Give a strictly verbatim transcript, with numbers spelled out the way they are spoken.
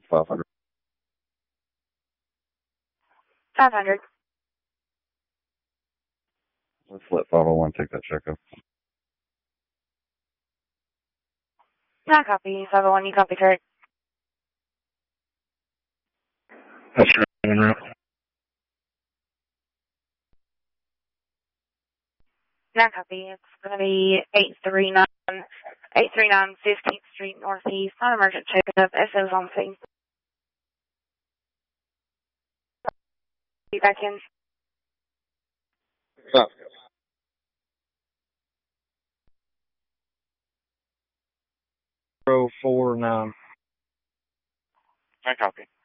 five hundred. five hundred. Let's let five oh one take that checkup. I copy. five oh one, you copy, Kurt. That's right, Monroe. I copy. It's going to be eight three nine, eight three nine fifteenth Street Northeast. Non-emergent checkup. S O's on scene. Be back in. Stop. Zero four nine. I copy.